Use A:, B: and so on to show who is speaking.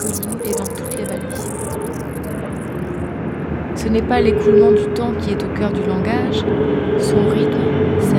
A: collines et dans toutes les vallées. Ce n'est pas l'écoulement du temps qui est au cœur du langage, son rythme,